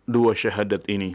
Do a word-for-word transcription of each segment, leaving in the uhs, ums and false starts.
dua syahadat ini.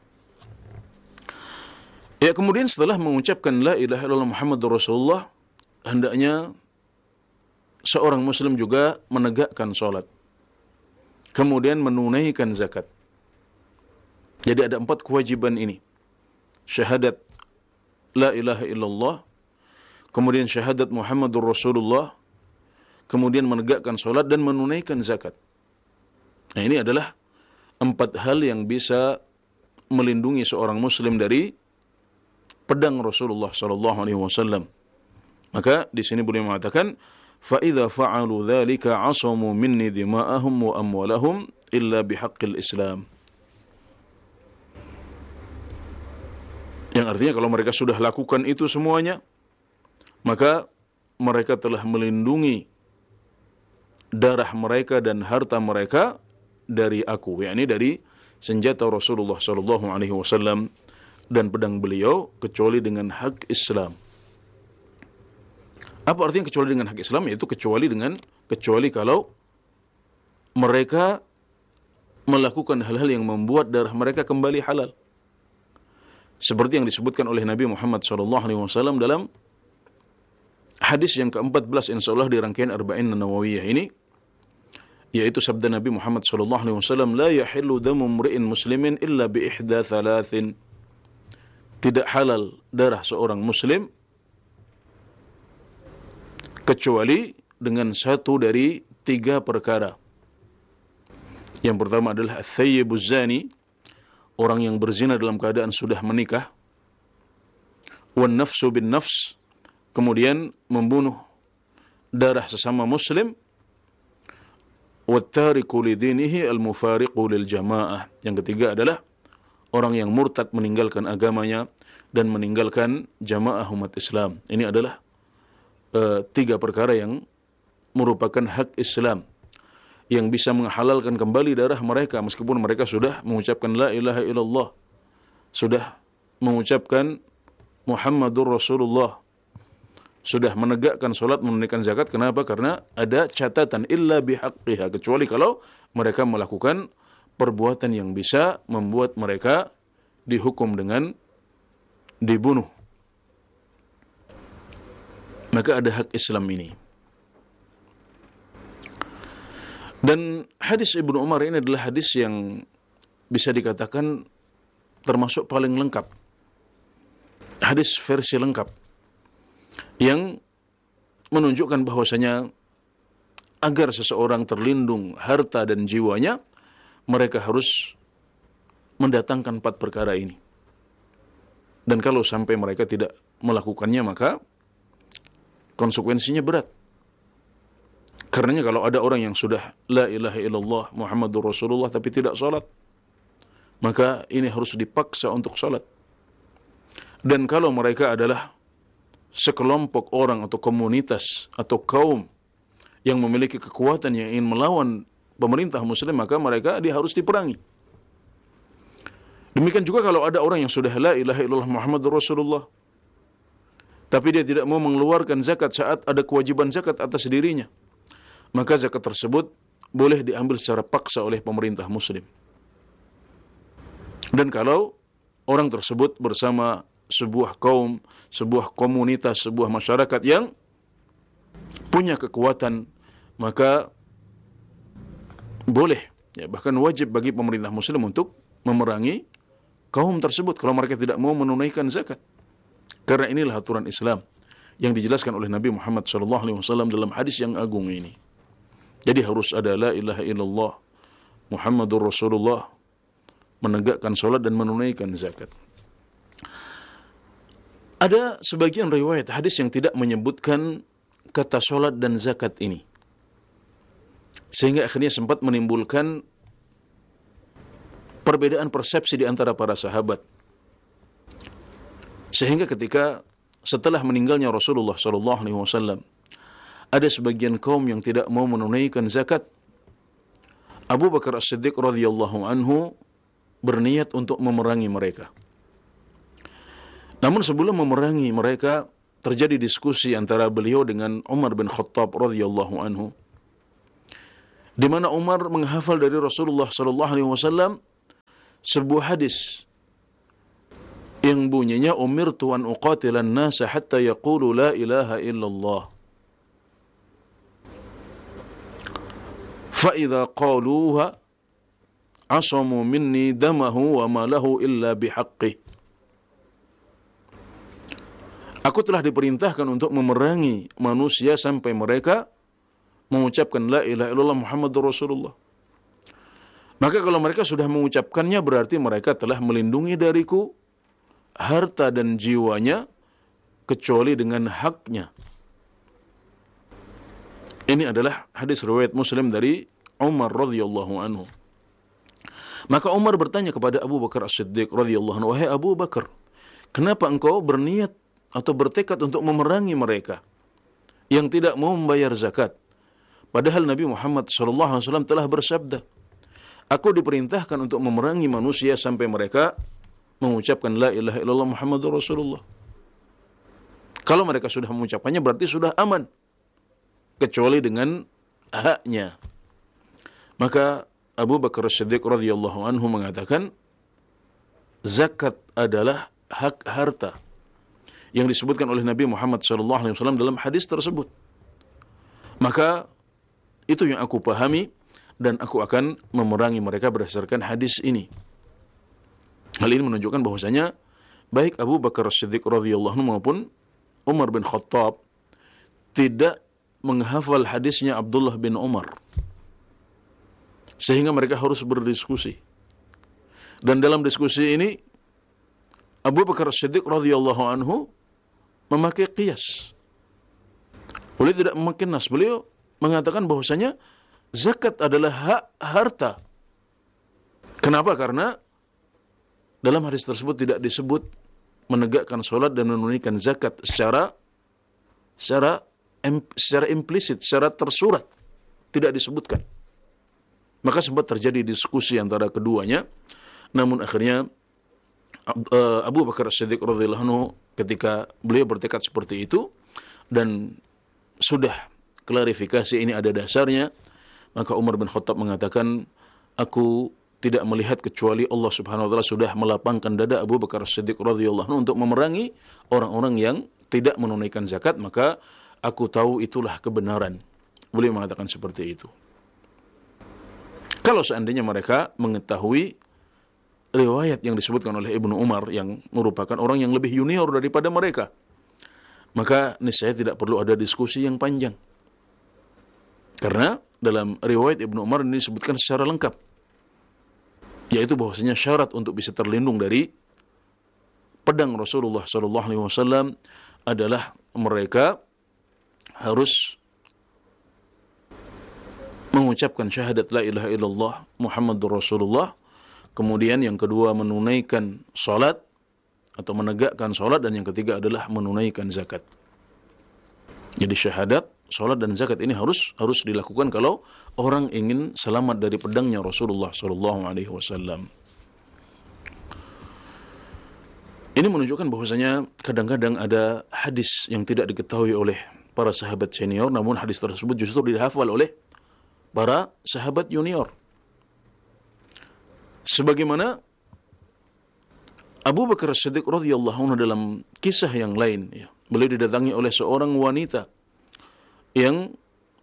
Ya, kemudian setelah mengucapkan la ilaha illallah Muhammadur Rasulullah, hendaknya seorang muslim juga menegakkan salat, kemudian menunaikan zakat. Jadi ada empat kewajiban ini. Syahadat la ilaha illallah, kemudian syahadat Muhammadur Rasulullah, kemudian menegakkan salat dan menunaikan zakat. Nah, ini adalah empat hal yang bisa melindungi seorang muslim dari pedang Rasulullah sallallahu alaihi wasallam. Maka di sini beliau mengatakan, fa idza fa'alu dzalika 'asamu minni dima'ahum wa amwalahum illa bihaqqil Islam. Yang artinya kalau mereka sudah lakukan itu semuanya, maka mereka telah melindungi darah mereka dan harta mereka dari aku, yakni dari senjata Rasulullah sallallahu alaihi wasallam dan pedang beliau, kecuali dengan hak Islam. Apa artinya kecuali dengan hak Islam? Yaitu kecuali dengan kecuali kalau mereka melakukan hal-hal yang membuat darah mereka kembali halal. Seperti yang disebutkan oleh Nabi Muhammad sallallahu alaihi wasallam dalam hadis yang keempat belas insyaallah di rangkaian Arba'in Nawawiyah ini, yaitu sabda Nabi Muhammad sallallahu alaihi wasallam, la yahillu damu mri'in muslimin illa bi ihda thalathin. Tidak halal darah seorang muslim kecuali dengan satu dari tiga perkara. Yang pertama adalah ats-tsayyibuz zani, orang yang berzina dalam keadaan sudah menikah. Wan nafsu bin nafs, kemudian membunuh darah sesama muslim. Wat tariku lidinihi al-mufariqu lil jamaah. Yang ketiga adalah orang yang murtad meninggalkan agamanya dan meninggalkan jamaah umat Islam. Ini adalah uh, tiga perkara yang merupakan hak Islam yang bisa menghalalkan kembali darah mereka meskipun mereka sudah mengucapkan la ilaha illallah, sudah mengucapkan Muhammadur Rasulullah, sudah menegakkan salat, menunaikan zakat. Kenapa? Karena ada catatan illa bihaqqiha, kecuali kalau mereka melakukan perbuatan yang bisa membuat mereka dihukum dengan dibunuh. Maka ada hak Islam ini. Dan hadis Ibnu Umar ini adalah hadis yang bisa dikatakan termasuk paling lengkap. Hadis versi lengkap yang menunjukkan bahwasanya agar seseorang terlindung harta dan jiwanya, mereka harus mendatangkan empat perkara ini. Dan kalau sampai mereka tidak melakukannya, maka konsekuensinya berat. Karenanya kalau ada orang yang sudah la ilaha illallah Muhammadur Rasulullah tapi tidak salat, maka ini harus dipaksa untuk salat. Dan kalau mereka adalah sekelompok orang atau komunitas atau kaum yang memiliki kekuatan yang ingin melawan pemerintah muslim, maka mereka dia harus diperangi. Demikian juga kalau ada orang yang sudah la ilaha illallah Muhammadur Rasulullah tapi dia tidak mau mengeluarkan zakat saat ada kewajiban zakat atas dirinya, maka zakat tersebut boleh diambil secara paksa oleh pemerintah muslim. Dan kalau orang tersebut bersama sebuah kaum, sebuah komunitas, sebuah masyarakat yang punya kekuatan, maka boleh, ya, bahkan wajib bagi pemerintah muslim untuk memerangi kaum tersebut kalau mereka tidak mau menunaikan zakat. Karena inilah aturan Islam yang dijelaskan oleh Nabi Muhammad shallallahu alaihi wasallam dalam hadis yang agung ini. Jadi harus ada la ilaha illallah Muhammadur Rasulullah, menegakkan salat dan menunaikan zakat. Ada sebagian riwayat hadis yang tidak menyebutkan kata salat dan zakat ini, sehingga akhirnya sempat menimbulkan perbedaan persepsi di antara para sahabat. Sehingga ketika setelah meninggalnya Rasulullah sallallahu alaihi wasallam, ada sebagian kaum yang tidak mau menunaikan zakat. Abu Bakar As-Siddiq radhiyallahu anhu berniat untuk memerangi mereka. Namun sebelum memerangi mereka, terjadi diskusi antara beliau dengan Umar bin Khattab radhiyallahu anhu, di mana Umar menghafal dari Rasulullah sallallahu alaihi wasallam sebuah hadis yang bunyinya umirtu an uqatilan nasa hatta yaqulu la ilaha illallah fa idza qaluha asamu minni damahu wa ma lahu illa bihaqqih. Aku telah diperintahkan untuk memerangi manusia sampai mereka mengucapkan la ilaha illallah Muhammadur Rasulullah. Maka kalau mereka sudah mengucapkannya berarti mereka telah melindungi dariku harta dan jiwanya kecuali dengan haknya. Ini adalah hadis riwayat Muslim dari Umar radhiyallahu anhu. Maka Umar bertanya kepada Abu Bakar As-Siddiq radhiyallahu anhu, "Wahai Abu Bakar, kenapa engkau berniat atau bertekad untuk memerangi mereka yang tidak mau membayar zakat? Padahal Nabi Muhammad sallallahu alaihi wasallam telah bersabda, aku diperintahkan untuk memerangi manusia sampai mereka mengucapkan la ilaha illallah Muhammadur Rasulullah." Kalau mereka sudah mengucapkannya berarti sudah aman, kecuali dengan haknya. Maka Abu Bakar As-Siddiq radhiyallahu anhu mengatakan, zakat adalah hak harta yang disebutkan oleh Nabi Muhammad sallallahu alaihi wasallam dalam hadis tersebut. Maka itu yang aku pahami dan aku akan memerangi mereka berdasarkan hadis ini. Hal ini menunjukkan bahwasanya baik Abu Bakar As-Siddiq radhiyallahu anhu maupun Umar bin Khattab tidak menghafal hadisnya Abdullah bin Umar, sehingga mereka harus berdiskusi. Dan dalam diskusi ini Abu Bakar As-Siddiq radhiyallahu anhu memakai qiyas. Beliau tidak memakai nas. Beliau mengatakan bahwasanya zakat adalah hak harta. Kenapa? Karena dalam hadis tersebut tidak disebut menegakkan sholat dan menunaikan zakat secara secara secara implisit, secara tersurat, tidak disebutkan. Maka sempat terjadi diskusi antara keduanya. Namun akhirnya Abu Bakar As-Siddiq radhiyallahu anhu ketika beliau bertekad seperti itu dan sudah klarifikasi ini ada dasarnya, maka Umar bin Khattab mengatakan, aku tidak melihat kecuali Allah Subhanahu wa taala sudah melapangkan dada Abu Bakar As-Siddiq radhiyallahu anhu untuk memerangi orang-orang yang tidak menunaikan zakat, maka aku tahu itulah kebenaran. Beliau mengatakan seperti itu. Kalau seandainya mereka mengetahui riwayat yang disebutkan oleh Ibnu Umar yang merupakan orang yang lebih junior daripada mereka, maka niscaya tidak perlu ada diskusi yang panjang. Karena dalam riwayat Ibnu Umar ini disebutkan secara lengkap, yaitu bahwasanya syarat untuk bisa terlindung dari pedang Rasulullah sallallahu alaihi wasallam adalah mereka harus mengucapkan syahadat la ilaha illallah Muhammadur Rasulullah, kemudian yang kedua menunaikan salat atau menegakkan salat, dan yang ketiga adalah menunaikan zakat. Jadi syahadat, salat dan zakat ini harus harus dilakukan kalau orang ingin selamat dari pedangnya Rasulullah sallallahu alaihi wasallam. Ini menunjukkan bahwasanya kadang-kadang ada hadis yang tidak diketahui oleh para sahabat senior, namun hadis tersebut justru dihafal oleh para sahabat junior. Sebagaimana Abu Bakar As-Siddiq radhiyallahu anhu dalam kisah yang lain, ya, beliau didatangi oleh seorang wanita yang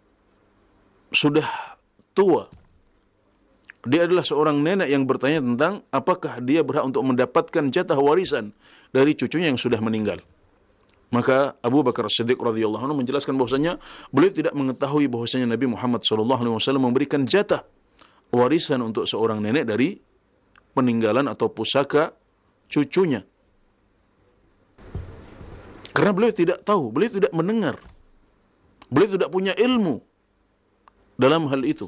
sudah tua. Dia adalah seorang nenek yang bertanya tentang apakah dia berhak untuk mendapatkan jatah warisan dari cucunya yang sudah meninggal. Maka Abu Bakar As-Siddiq radhiyallahu anhu menjelaskan bahwasanya beliau tidak mengetahui bahwasanya Nabi Muhammad sallallahu alaihi wasallam memberikan jatah warisan untuk seorang nenek dari peninggalan atau pusaka cucunya. Karena beliau tidak tahu, beliau tidak mendengar, beliau tidak punya ilmu dalam hal itu.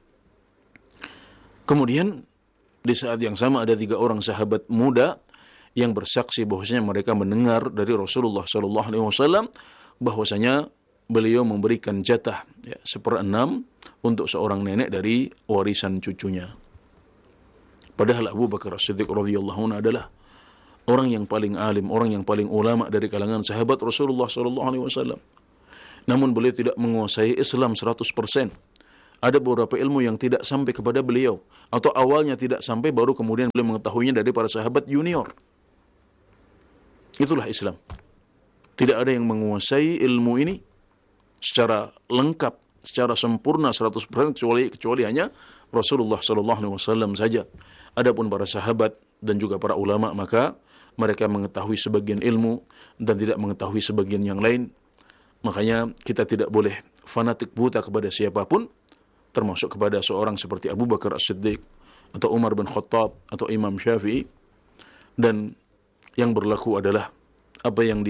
Kemudian di saat yang sama ada tiga orang sahabat muda yang bersaksi bahwasanya mereka mendengar dari Rasulullah sallallahu alaihi wasallam bahwasanya beliau memberikan jatah ya, seperenam untuk seorang nenek dari warisan cucunya. Padahal Abu Bakar As-Siddiq radhiyallahu anhu adalah orang yang paling alim, orang yang paling ulama dari kalangan sahabat Rasulullah sallallahu alaihi wasallam. Namun beliau tidak menguasai Islam seratus persen. Ada beberapa ilmu yang tidak sampai kepada beliau, atau awalnya tidak sampai, baru kemudian beliau mengetahuinya dari para sahabat junior. Itulah Islam. Tidak ada yang menguasai ilmu ini secara lengkap, secara sempurna seratus persen kecuali kecuali hanya Rasulullah sallallahu alaihi wasallam saja. Adapun para sahabat dan juga para ulama, maka mereka mengetahui sebagian ilmu dan tidak mengetahui sebagian yang lain. Makanya kita tidak boleh fanatik buta kepada siapapun, termasuk kepada seorang seperti Abu Bakar As-Siddiq atau Umar bin Khattab atau Imam Syafi'i. Dan yang berlaku adalah apa yang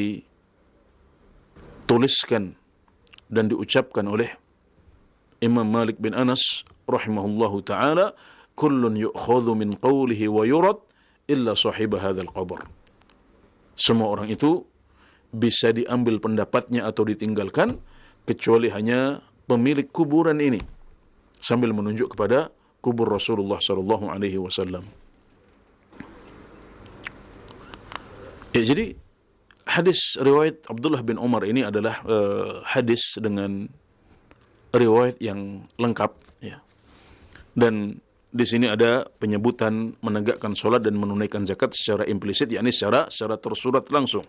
dituliskan dan diucapkan oleh Imam Malik bin Anas rahimahullahu ta'ala, kullun yu'khadhu min qawlihi wa yurad illa sahib hadzal qabr. Semua orang itu bisa diambil pendapatnya atau ditinggalkan kecuali hanya pemilik kuburan ini, sambil menunjuk kepada kubur Rasulullah sallallahu alaihi wasallam. Ya, jadi hadis riwayat Abdullah bin Umar ini adalah uh, hadis dengan riwayat yang lengkap, ya. Dan di sini ada penyebutan menegakkan salat dan menunaikan zakat secara implisit, yakni secara secara tersurat langsung.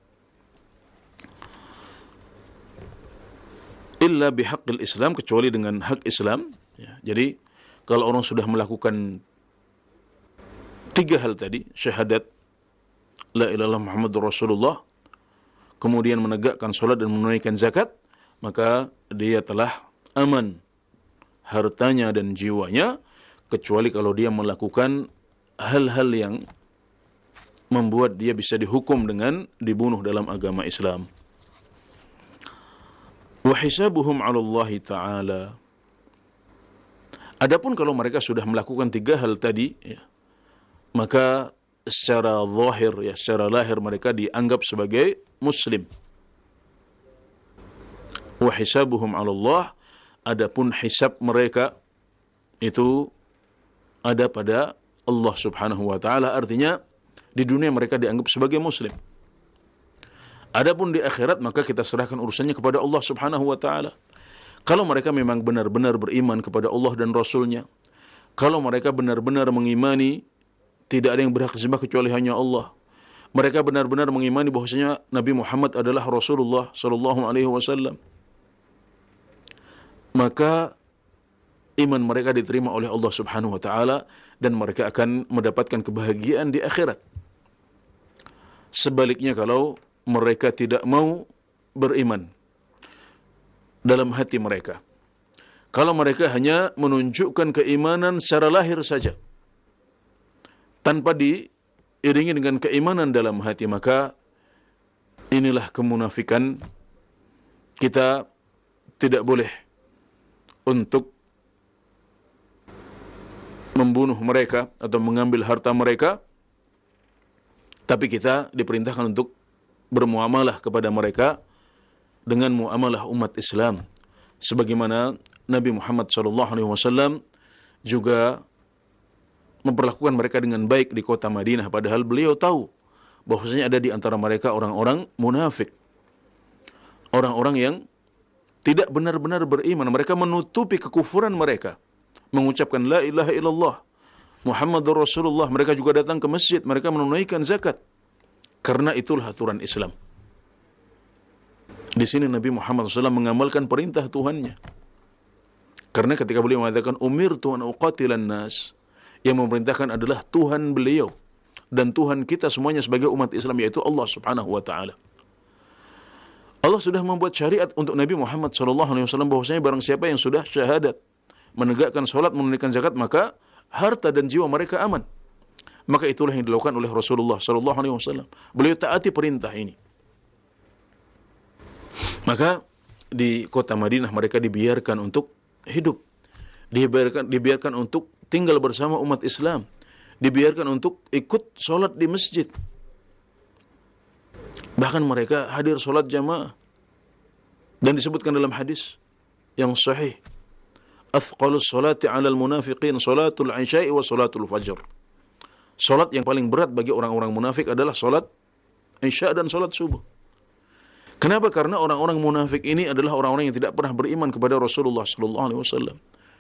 Illa bihaqqil Islam, kecuali dengan hak Islam, ya. Jadi kalau orang sudah melakukan tiga hal tadi, syahadat la ilaha illallah Muhammadur Rasulullah, kemudian menegakkan salat dan menunaikan zakat, maka dia telah aman hartanya dan jiwanya, kecuali kalau dia melakukan hal-hal yang membuat dia bisa dihukum dengan dibunuh dalam agama Islam. Wa hisabuhum 'ala Allah Ta'ala. Adapun kalau mereka sudah melakukan tiga hal tadi, ya, maka secara zahir, ya, secara lahir mereka dianggap sebagai muslim. Wa hisabuhum 'ala Allah. Adapun hisab mereka itu ada pada Allah Subhanahu wa taala, artinya di dunia mereka dianggap sebagai muslim. Adapun di akhirat maka kita serahkan urusannya kepada Allah Subhanahu wa taala. Kalau mereka memang benar-benar beriman kepada Allah dan Rasul-Nya, kalau mereka benar-benar mengimani tidak ada yang berhak disembah kecuali hanya Allah, mereka benar-benar mengimani bahwasanya Nabi Muhammad adalah Rasulullah sallallahu alaihi wasallam, maka iman mereka diterima oleh Allah Subhanahu wa taala dan mereka akan mendapatkan kebahagiaan di akhirat. Sebaliknya kalau mereka tidak mau beriman dalam hati mereka, kalau mereka hanya menunjukkan keimanan secara lahir saja tanpa diiringi dengan keimanan dalam hati, maka inilah kemunafikan. Kita tidak boleh untuk membunuh mereka atau mengambil harta mereka, tapi kita diperintahkan untuk bermuamalah kepada mereka dengan muamalah umat Islam, sebagaimana Nabi Muhammad sallallahu alaihi wasallam juga memperlakukan mereka dengan baik di kota Madinah, padahal beliau tahu bahwasanya ada di antara mereka orang-orang munafik, orang-orang yang tidak benar-benar beriman. Mereka menutupi kekufuran mereka, mengucapkan la ilaha illallah Muhammadur Rasulullah. Mereka juga datang ke masjid, mereka menunaikan zakat, karena itulah aturan Islam. Di sini Nabi Muhammad shallallahu alaihi wasallam mengamalkan perintah Tuhannya, karena ketika beliau mengatakan umirtu an uqatilan nas, yang memerintahkan adalah Tuhan beliau dan Tuhan kita semuanya sebagai umat Islam, yaitu Allah Subhanahu wa taala. Allah sudah membuat syariat untuk Nabi Muhammad shallallahu alaihi wasallam bahwasanya barang siapa yang sudah syahadat, menegakkan salat, menunaikan zakat, maka harta dan jiwa mereka aman. Maka itulah yang dilakukan oleh Rasulullah sallallahu alaihi wasallam. Beliau taati perintah ini. Maka di kota Madinah mereka dibiarkan untuk hidup, dibiarkan dibiarkan untuk tinggal bersama umat Islam, dibiarkan untuk ikut salat di masjid. Bahkan mereka hadir salat jamaah. Dan disebutkan dalam hadis yang sahih, athqalus salati 'alal munafiqin salatul 'isya'i wa salatul fajr. Salat yang paling berat bagi orang-orang munafik adalah salat Isya dan salat subuh. Kenapa? Karena orang-orang munafik ini adalah orang-orang yang tidak pernah beriman kepada Rasulullah sallallahu alaihi wasallam.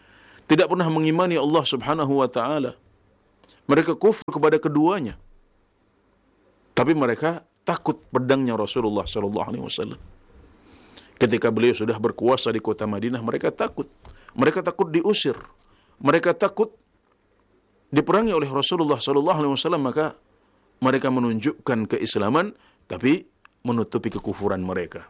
tidak pernah mengimani Allah Subhanahu wa taala. Mereka kufur kepada keduanya. Tapi mereka takut pedangnya Rasulullah sallallahu alaihi wasallam. Ketika beliau sudah berkuasa di kota Madinah, mereka takut. Mereka takut diusir. Mereka takut diperangi oleh Rasulullah sallallahu alaihi wasallam, maka mereka menunjukkan keislaman tapi menutupi kekufuran mereka.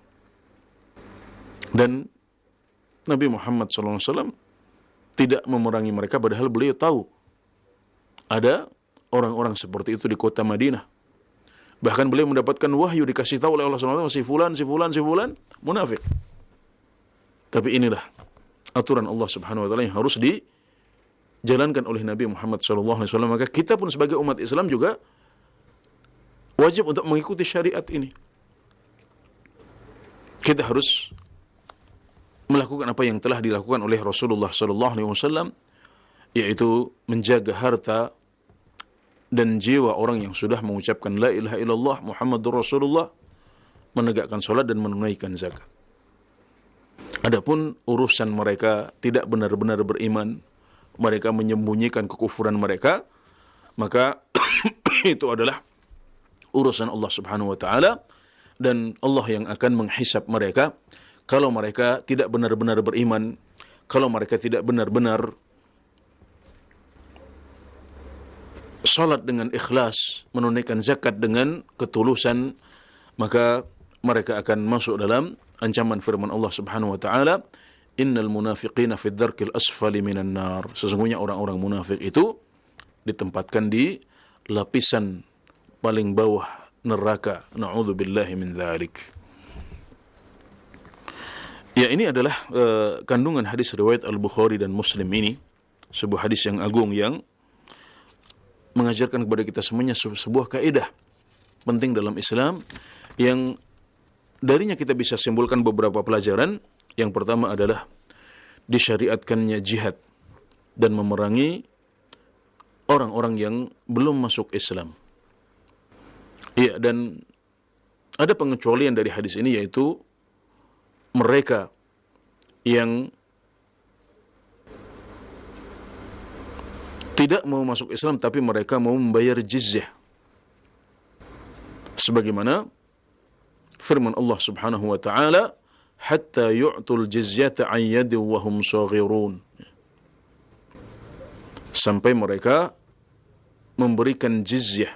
Dan Nabi Muhammad sallallahu alaihi wasallam tidak memerangi mereka, padahal beliau tahu ada orang-orang seperti itu di kota Madinah. Bahkan beliau mendapatkan wahyu, dikasih tahu oleh Allah subhanahu wa taala, si fulan, si fulan, si fulan munafik. Tapi inilah aturan Allah Subhanahu wa taala yang harus dijalankan oleh Nabi Muhammad sallallahu alaihi wasallam. Maka kita pun sebagai umat Islam juga wajib untuk mengikuti syariat ini. Kita harus melakukan apa yang telah dilakukan oleh Rasulullah sallallahu alaihi wasallam, yaitu menjaga harta dan jiwa orang yang sudah mengucapkan la ilaha illallah Muhammadur Rasulullah, menegakkan salat dan menunaikan zakat. Adapun urusan mereka tidak benar-benar beriman, mereka menyembunyikan kekufuran mereka, maka itu adalah urusan Allah Subhanahu wa taala, dan Allah yang akan menghisab mereka. Kalau mereka tidak benar-benar beriman, kalau mereka tidak benar-benar salat dengan ikhlas, menunaikan zakat dengan ketulusan, maka mereka akan masuk dalam ancaman firman Allah Subhanahu wa taala, innal munafiqina fid darkil asfali minan nar. Sesungguhnya orang-orang munafik itu ditempatkan di lapisan paling bawah neraka. Na'udzubillahi min dzalik. Ya, ini adalah uh, kandungan hadis riwayat Al-Bukhari dan Muslim ini, sebuah hadis yang agung yang mengajarkan kepada kita semuanya sebuah kaidah penting dalam Islam yang darinya kita bisa simpulkan beberapa pelajaran. Yang pertama adalah disyariatkannya jihad dan memerangi orang-orang yang belum masuk Islam. Iya, dan ada pengecualian dari hadis ini, yaitu mereka yang tidak mau masuk Islam tapi mereka mau membayar jizyah. Sebagaimana firman Allah Subhanahu wa taala, hatta yu'tul jizyata an yadin wa hum saghirun. Sampai mereka memberikan jizyah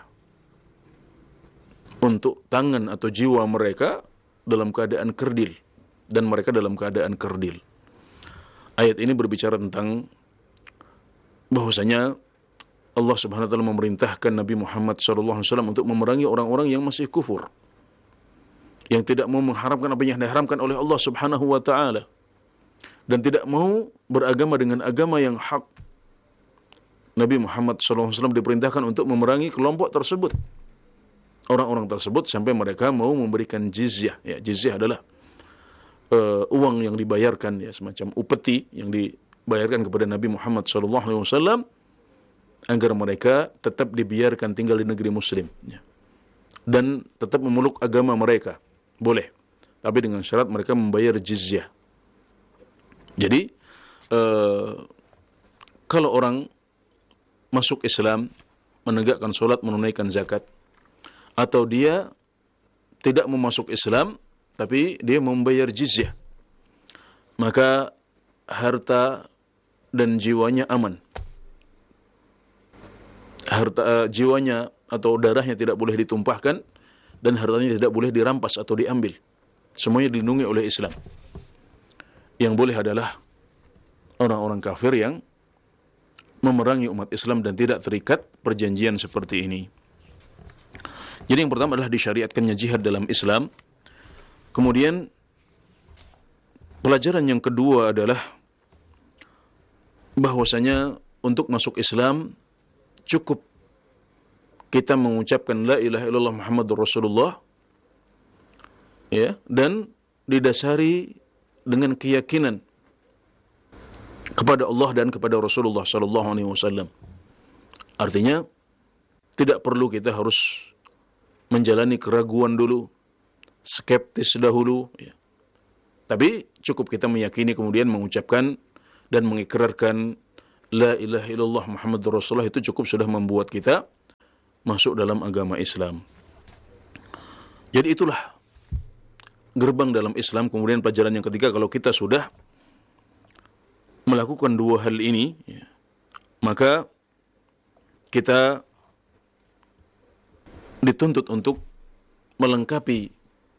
untuk tangan atau jiwa mereka dalam keadaan kerdil, dan mereka dalam keadaan kerdil. Ayat ini berbicara tentang bahwasanya Allah Subhanahu wa taala memerintahkan Nabi Muhammad sallallahu alaihi wasallam untuk memerangi orang-orang yang masih kufur, yang tidak mau mengharamkan apa yang diharamkan oleh Allah Subhanahu wa taala, dan tidak mau beragama dengan agama yang hak. Nabi Muhammad sallallahu alaihi wasallam diperintahkan untuk memerangi kelompok tersebut, orang-orang tersebut, sampai mereka mau memberikan jizyah. Ya, jizyah adalah uh, uang yang dibayarkan, ya, semacam upeti yang dibayarkan kepada Nabi Muhammad sallallahu alaihi wasallam agar mereka tetap dibiarkan tinggal di negeri muslim, ya, dan tetap memeluk agama mereka. Boleh, tapi dengan syarat mereka membayar jizyah. Jadi uh, kalau orang masuk Islam, menegakkan sholat, menunaikan zakat, atau dia tidak mau masuk Islam tapi dia membayar jizyah, maka harta dan jiwanya aman. Harta uh, jiwanya atau darahnya tidak boleh ditumpahkan, dan hartanya tidak boleh dirampas atau diambil. Semuanya dilindungi oleh Islam. Yang boleh adalah orang-orang kafir yang memerangi umat Islam dan tidak terikat perjanjian seperti ini. Jadi yang pertama adalah disyariatkannya jihad dalam Islam. Kemudian pelajaran yang kedua adalah bahwasanya untuk masuk Islam cukup kita mengucapkan la ilaha illallah Muhammadur Rasulullah, ya, dan didasari dengan keyakinan kepada Allah dan kepada Rasulullah sallallahu alaihi wasallam. Artinya tidak perlu kita harus menjalani keraguan dulu, skeptis dahulu, ya. Tapi cukup kita meyakini kemudian mengucapkan dan mengikrarkan la ilaha illallah Muhammadur Rasulullah itu cukup sudah membuat kita masuk dalam agama Islam. Jadi itulah gerbang dalam Islam. Kemudian pelajaran yang ketiga, kalau kita sudah melakukan dua hal ini, ya, maka kita dituntut untuk melengkapi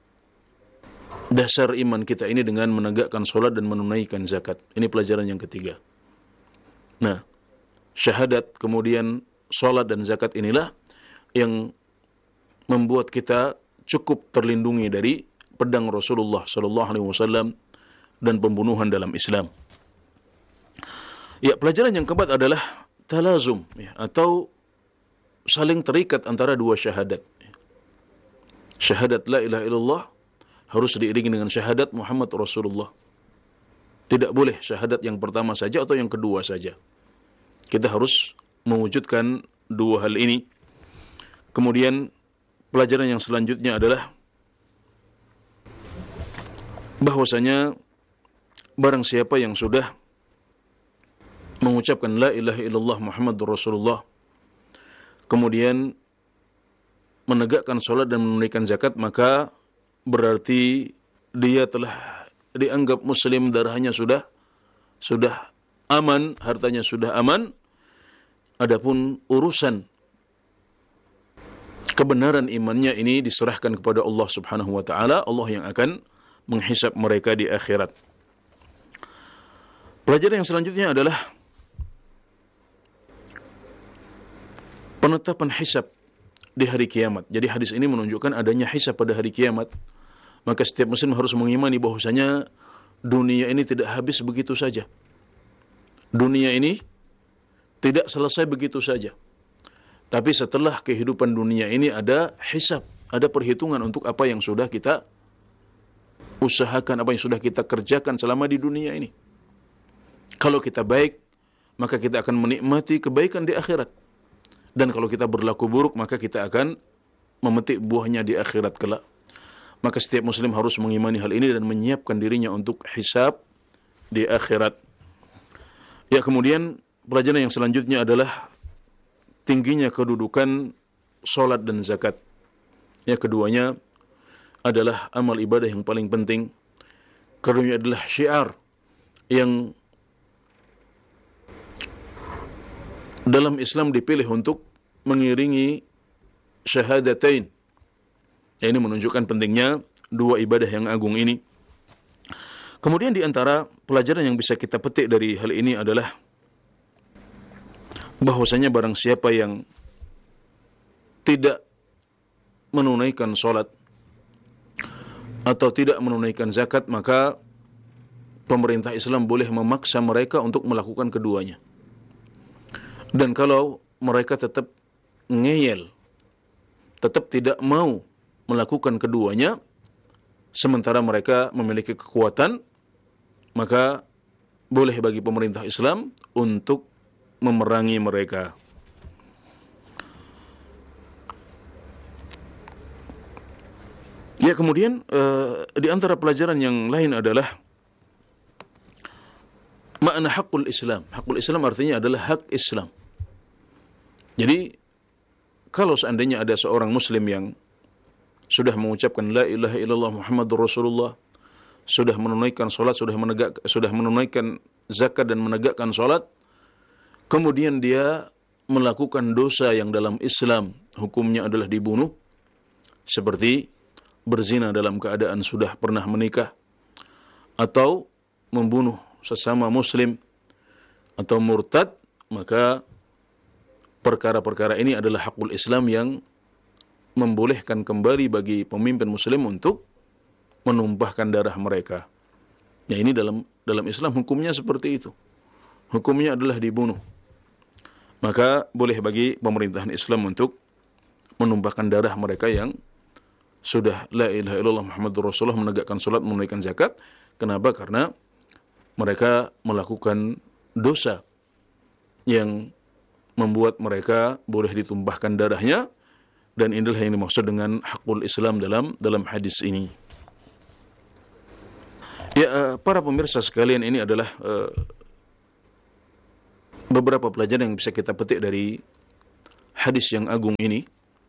dasar iman kita ini dengan menegakkan sholat dan menunaikan zakat. Ini pelajaran yang ketiga. Nah, syahadat, kemudian sholat dan zakat inilah yang membuat kita cukup terlindungi dari pedang Rasulullah sallallahu alaihi wasallam dan pembunuhan dalam Islam. Ya, pelajaran yang keempat adalah talazum, ya, atau saling terikat antara dua syahadat. Syahadat la ilaha illallah harus diiringi dengan syahadat Muhammad Rasulullah. Tidak boleh syahadat yang pertama saja atau yang kedua saja. Kita harus mewujudkan dua hal ini. Kemudian pelajaran yang selanjutnya adalah bahwasanya barang siapa yang sudah mengucapkan la ilaha illallah Muhammadur Rasulullah, kemudian menegakkan sholat dan menunaikan zakat, maka berarti dia telah dianggap muslim, darahnya sudah sudah aman, hartanya sudah aman. Adapun urusan kebenaran imannya ini diserahkan kepada Allah Subhanahu wa taala, Allah yang akan menghisap mereka di akhirat. Pelajaran yang selanjutnya adalah penetapan hisab di hari kiamat. Jadi hadis ini menunjukkan adanya hisab pada hari kiamat. Maka setiap muslim harus mengimani bahwasanya dunia ini tidak habis begitu saja. Dunia ini tidak selesai begitu saja. Tapi setelah kehidupan dunia ini ada hisab, ada perhitungan untuk apa yang sudah kita usahakan, apa yang sudah kita kerjakan selama di dunia ini. Kalau kita baik, maka kita akan menikmati kebaikan di akhirat. Dan kalau kita berlaku buruk, maka kita akan memetik buahnya di akhirat kelak. Maka setiap muslim harus mengimani hal ini dan menyiapkan dirinya untuk hisab di akhirat. Ya, kemudian pelajaran yang selanjutnya adalah tingginya kedudukan sholat dan zakat. Ya, keduanya adalah amal ibadah yang paling penting. Keduanya adalah syiar yang dalam Islam dipilih untuk mengiringi syahadatain. Ini menunjukkan pentingnya dua ibadah yang agung ini. Kemudian di antara pelajaran yang bisa kita petik dari hal ini adalah bahwasanya barang siapa yang tidak menunaikan sholat atau tidak menunaikan zakat, maka pemerintah Islam boleh memaksa mereka untuk melakukan keduanya. Dan kalau mereka tetap ngeyel, tetap tidak mau melakukan keduanya, sementara mereka memiliki kekuatan, maka boleh bagi pemerintah Islam untuk memerangi mereka. Ya, kemudian uh, di antara pelajaran yang lain adalah makna hakul Islam. Hakul Islam artinya adalah hak Islam. Jadi kalau seandainya ada seorang muslim yang sudah mengucapkan la ilaha illallah Muhammadur Rasulullah, sudah menunaikan salat, sudah menegak sudah menunaikan zakat dan menegakkan salat, kemudian dia melakukan dosa yang dalam Islam hukumnya adalah dibunuh, seperti berzina dalam keadaan sudah pernah menikah, atau membunuh sesama muslim, atau murtad, maka perkara-perkara ini adalah hakul Islam yang membolehkan kembali bagi pemimpin muslim untuk menumpahkan darah mereka. Ya, ini dalam dalam Islam hukumnya seperti itu. Hukumnya adalah dibunuh. Maka boleh bagi pemerintahan Islam untuk menumpahkan darah mereka yang sudah la ilaha illallah Muhammadur Rasulullah, menegakkan salat, menunaikan zakat. Kenapa? Karena mereka melakukan dosa yang membuat mereka boleh ditumpahkan darahnya, dan inilah yang dimaksud dengan hakul Islam dalam dalam hadis ini. Ya, para pemirsa sekalian, ini adalah uh, beberapa pelajaran yang bisa kita petik dari hadis yang agung ini.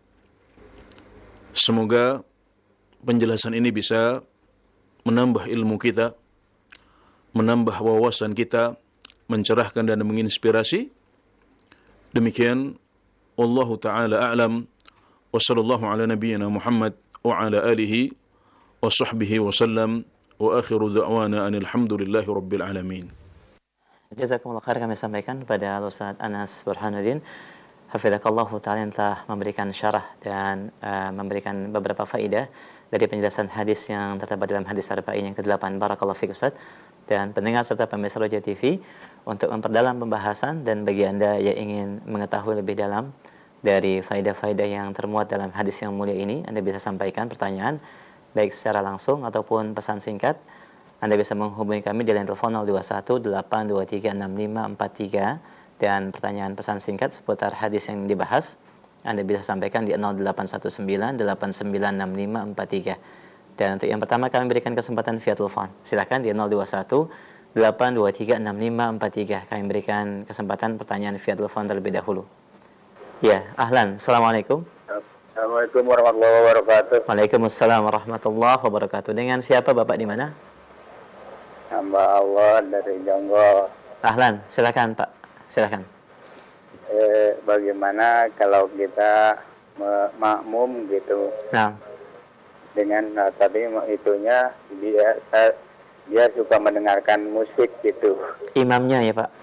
Semoga penjelasan ini bisa menambah ilmu kita, menambah wawasan kita, mencerahkan dan menginspirasi. Demikian, wallahu taala a'lam, wa sallallahu ala nabiyyina Muhammad wa ala alihi wa sahbihi wa sallam, wa akhiru da'wana anil hamdulillahi rabbil alamin. Jazakumullah khair kami sampaikan kepada Ustaz Anas Burhanuddin Hafizakallah ta'ala yang telah memberikan syarah dan uh, memberikan beberapa faedah dari penjelasan hadis yang terdapat dalam hadis arba'in yang kedelapan. Barakallahu fiik Ustaz. Dan pendengar serta pemirsa Roja T V, untuk memperdalam pembahasan dan bagi Anda yang ingin mengetahui lebih dalam dari faedah-faedah yang termuat dalam hadis yang mulia ini, Anda bisa sampaikan pertanyaan baik secara langsung ataupun pesan singkat. Anda bisa menghubungi kami di line telepon nol dua satu delapan dua tiga enam lima empat tiga dan pertanyaan pesan singkat seputar hadis yang dibahas Anda bisa sampaikan di nol delapan satu sembilan delapan sembilan enam lima empat tiga. Dan untuk yang pertama kami berikan kesempatan via telepon. Silakan di nol dua satu delapan dua tiga enam lima empat tiga. Kami berikan kesempatan pertanyaan via telepon terlebih dahulu. Ya, ahlan. Assalamualaikum. Assalamualaikum warahmatullahi wabarakatuh. Waalaikumsalam warahmatullahi wabarakatuh. Dengan siapa Bapak di mana? Hamba Allah dari Jonggol. Ahlan, silakan Pak. Silakan. Eh, bagaimana kalau kita makmum gitu? Nah. Dengan nah, tadi itunya dia dia suka mendengarkan musik gitu. Imamnya ya Pak.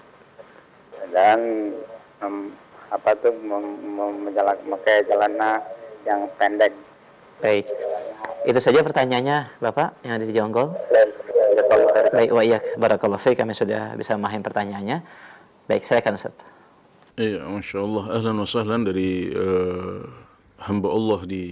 Dan um, apa tuh menjalan memakai celana yang pendek. Baik. Itu saja pertanyaannya Bapak yang ada di Jonggol. Baik, wa iyyak. Barakallahu fiik, kami sudah bisa memahami pertanyaannya. Baik, silakan Ustaz. Iya, Masya Allah. Ahlan wa sahlan dari uh, hamba Allah di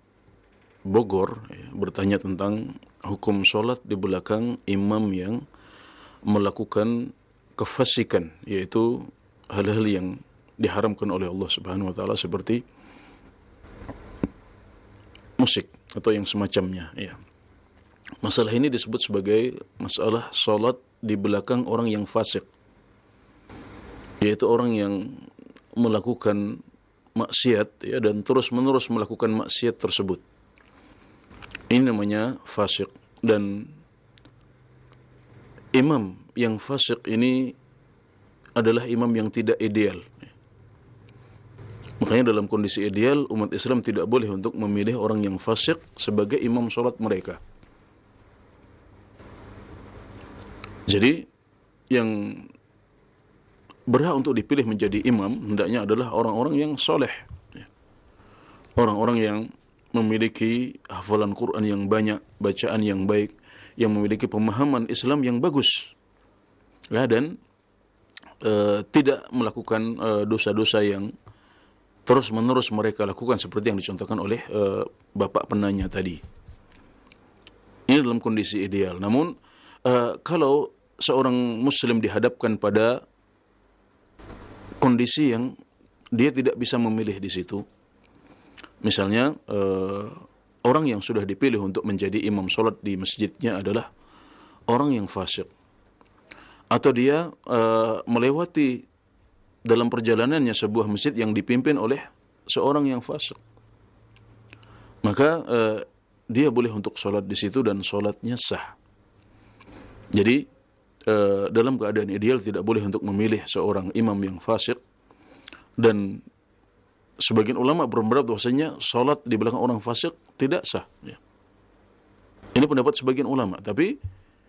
Bogor ya, bertanya tentang hukum sholat di belakang imam yang melakukan kefasikan, yaitu hal-hal yang diharamkan oleh Allah Subhanahu wa taala seperti musik atau yang semacamnya ya. Masalah ini disebut sebagai masalah sholat di belakang orang yang fasik, yaitu orang yang melakukan maksiat ya, dan terus-menerus melakukan maksiat tersebut. Ini namanya fasik. Dan imam yang fasik ini adalah imam yang tidak ideal. Makanya dalam kondisi ideal umat Islam tidak boleh untuk memilih orang yang fasik sebagai imam sholat mereka. Jadi yang berhak untuk dipilih menjadi imam hendaknya adalah orang-orang yang soleh, orang-orang yang memiliki hafalan Quran yang banyak, bacaan yang baik, yang memiliki pemahaman Islam yang bagus, ya, dan e, tidak melakukan e, dosa-dosa yang terus-menerus mereka lakukan seperti yang dicontohkan oleh e, Bapak penanya tadi. Ini dalam kondisi ideal. Namun e, kalau seorang Muslim dihadapkan pada kondisi yang dia tidak bisa memilih di situ, misalnya uh, orang yang sudah dipilih untuk menjadi imam sholat di masjidnya adalah orang yang fasik, atau dia uh, melewati dalam perjalanannya sebuah masjid yang dipimpin oleh seorang yang fasik, maka uh, dia boleh untuk sholat di situ dan sholatnya sah. Jadi uh, dalam keadaan ideal tidak boleh untuk memilih seorang imam yang fasik, dan sebagian ulama berpendapat bahwasanya salat di belakang orang fasik tidak sah. Ya. Ini pendapat sebagian ulama, tapi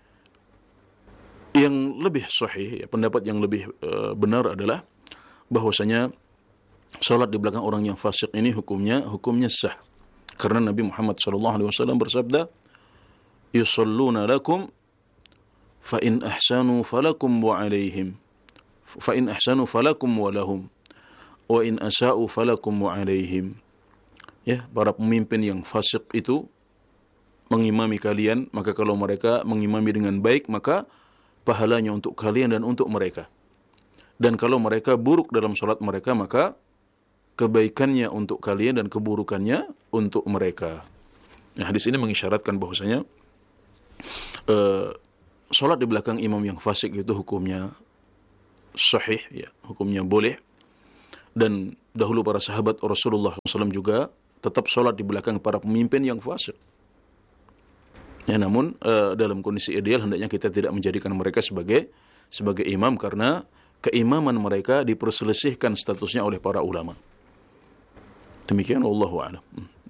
yang lebih sahih, ya, pendapat yang lebih uh, benar adalah bahwasanya salat di belakang orang yang fasik ini hukumnya hukumnya sah, karena Nabi Muhammad sallallahu alaihi wasallam bersabda, "Yusalluna lakum, fa in ahsanu falakum wa alaihim, fa in ahsanu falakum wa lahum, wa in asa'u falakum wa alaihim." Ya, para pemimpin yang fasik itu mengimami kalian, maka kalau mereka mengimami dengan baik, maka pahalanya untuk kalian dan untuk mereka. Dan kalau mereka buruk dalam salat mereka, maka kebaikannya untuk kalian dan keburukannya untuk mereka. Nah, hadis ini mengisyaratkan bahwasanya uh, salat di belakang imam yang fasik itu hukumnya sahih, ya, hukumnya boleh. Dan dahulu para sahabat Rasulullah shallallahu alaihi wasallam juga tetap sholat di belakang para pemimpin yang fasik. Ya, namun uh, dalam kondisi ideal hendaknya kita tidak menjadikan mereka sebagai sebagai imam, karena keimaman mereka diperselisihkan statusnya oleh para ulama. Demikian, wallahu a'lam.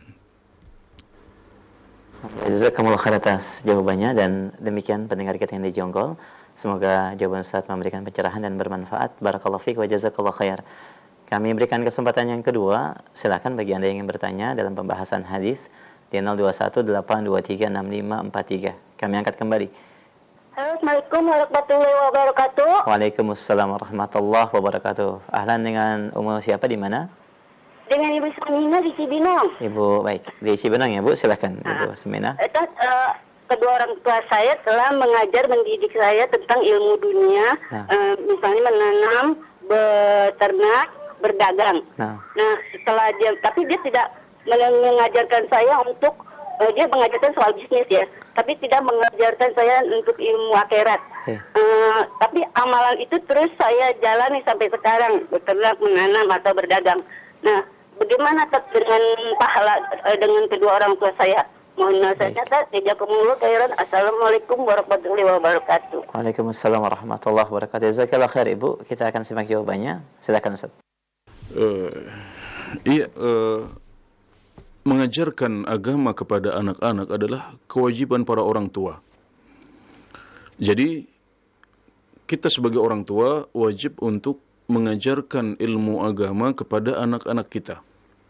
Jazakumullah khair atas jawabannya, dan demikian pendengar kita yang di Jonggol. Semoga jawaban Ustaz memberikan pencerahan dan bermanfaat. Barakallahu fiik wa jazakallahu khair. Kami berikan kesempatan yang kedua. Silakan bagi Anda yang ingin bertanya dalam pembahasan hadis di nol dua satu delapan dua tiga enam lima empat tiga. Kami angkat kembali. Assalamualaikum warahmatullahi wabarakatuh. Waalaikumsalam warahmatullahi wabarakatuh. Ahlan, dengan umur siapa, di mana? Dengan Ibu Semina di Cibinong. Ibu, baik, di Cibinong ya Bu, silakan Ibu Semina. Itu uh, kedua orang tua saya telah mengajar, mendidik saya tentang ilmu dunia, nah. uh, misalnya menanam, beternak, berdagang. Nah. nah, setelah dia, tapi dia tidak mengajarkan saya untuk, uh, dia mengajarkan soal bisnis ya, tapi tidak mengajarkan saya untuk ilmu akhirat. Eh. Uh, tapi amalan itu terus saya jalani sampai sekarang, beternak, menanam atau berdagang. Nah, bagaimana dengan pahala uh, dengan kedua orang tua saya? Mohon nasihatnya. Jazakumullah khairan. Assalamualaikum warahmatullahi wabarakatuh. Waalaikumsalam warahmatullahi wabarakatuh. Jazakallah khair Ibu. Kita akan simak jawabannya. Silakan Ustaz. Uh, iya, uh, mengajarkan agama kepada anak-anak adalah kewajiban para orang tua. Jadi kita sebagai orang tua wajib untuk mengajarkan ilmu agama kepada anak-anak kita.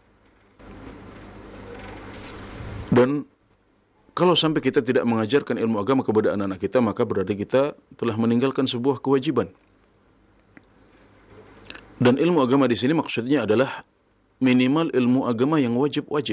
Dan kalau sampai kita tidak mengajarkan ilmu agama kepada anak-anak kita, maka berarti kita telah meninggalkan sebuah kewajiban. Dan ilmu agama di sini maksudnya adalah minimal ilmu agama yang wajib-wajib.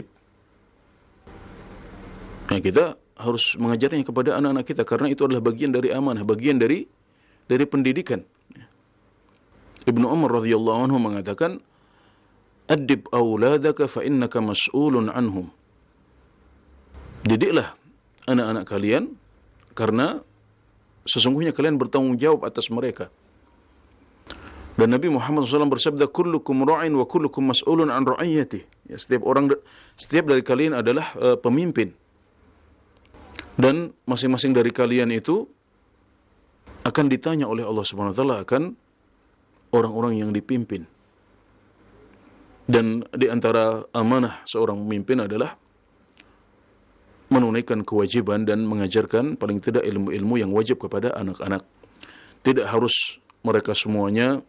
Nah, kita harus mengajarnya kepada anak-anak kita, karena itu adalah bagian dari amanah, bagian dari dari pendidikan. Ibnu Umar radhiyallahu anhu mengatakan, "Adib auladaka fa innaka mas'ulun anhum." Didiklah anak-anak kalian, karena sesungguhnya kalian bertanggung jawab atas mereka. Dan Nabi Muhammad shallallahu alaihi wasallam bersabda, "Kullukum ra'in wa kullukum mas'ulun an ra'iyatih." Ya, setiap orang, setiap dari kalian adalah uh, pemimpin. Dan masing-masing dari kalian itu akan ditanya oleh Allah Subhanahu wa taala akan orang-orang yang dipimpin. Dan di antara amanah seorang pemimpin adalah menunaikan kewajiban dan mengajarkan paling tidak ilmu-ilmu yang wajib kepada anak-anak. Tidak harus mereka semuanya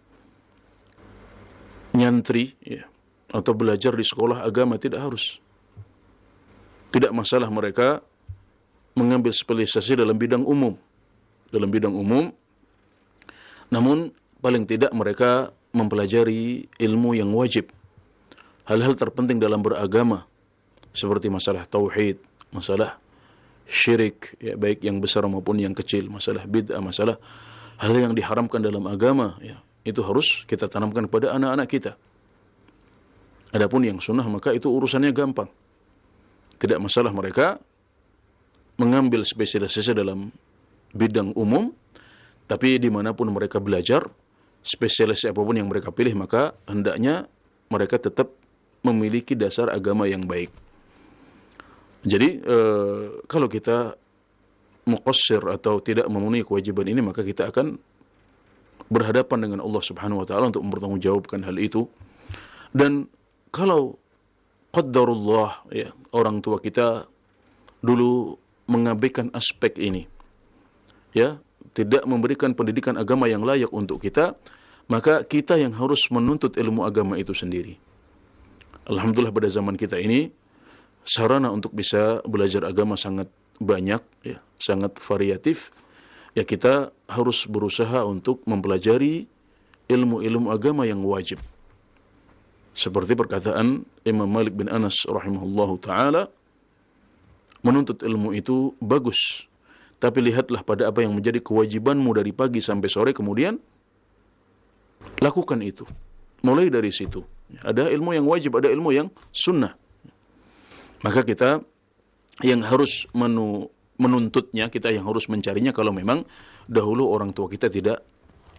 nyantri, ya, atau belajar di sekolah agama, tidak harus. Tidak masalah mereka mengambil spesialisasi dalam bidang umum. Dalam bidang umum, namun paling tidak mereka mempelajari ilmu yang wajib. Hal-hal terpenting dalam beragama, seperti masalah tauhid, masalah syirik, ya, baik yang besar maupun yang kecil, masalah bid'ah, masalah hal yang diharamkan dalam agama, ya, itu harus kita tanamkan kepada anak-anak kita. Adapun yang sunnah, maka itu urusannya gampang. Tidak masalah mereka mengambil spesialisasi dalam bidang umum, tapi dimanapun mereka belajar, spesialisasi apapun yang mereka pilih, maka hendaknya mereka tetap memiliki dasar agama yang baik. Jadi eh, kalau kita muqassir atau tidak memenuhi kewajiban ini, maka kita akan berhadapan dengan Allah Subhanahu wa taala untuk mempertanggungjawabkan hal itu. Dan kalau qaddarullah, ya, orang tua kita dulu mengabaikan aspek ini, ya, tidak memberikan pendidikan agama yang layak untuk kita, maka kita yang harus menuntut ilmu agama itu sendiri. Alhamdulillah pada zaman kita ini sarana untuk bisa belajar agama sangat banyak, ya, sangat variatif. Ya, kita harus berusaha untuk mempelajari ilmu-ilmu agama yang wajib. Seperti perkataan Imam Malik bin Anas rahimahullahu ta'ala, menuntut ilmu itu bagus, tapi lihatlah pada apa yang menjadi kewajibanmu dari pagi sampai sore, kemudian lakukan itu. Mulai dari situ. Ada ilmu yang wajib, ada ilmu yang sunnah. Maka kita yang harus menu, menuntutnya, kita yang harus mencarinya, kalau memang dahulu orang tua kita tidak